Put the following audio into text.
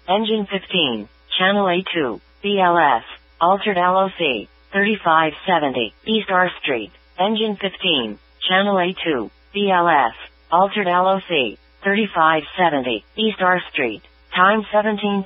Engine 15, Channel A2, BLS, altered LOC, 3570, East R Street. Engine 15, Channel A2, BLS, altered LOC, 3570, East R Street. Time 17:30.